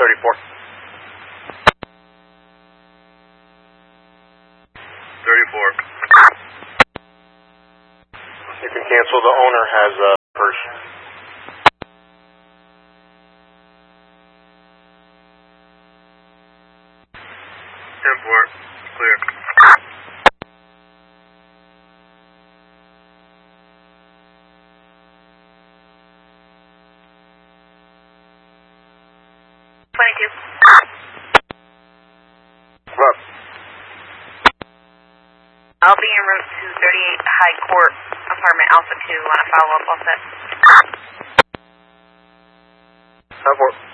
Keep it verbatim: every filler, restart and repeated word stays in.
thirty-four. thirty-four. You can cancel. The owner has a uh, purse. ten four. Clear. twenty-two. What? I'll be en route to thirty-eight High Court, apartment Alpha two. Want to follow up all set? ten four.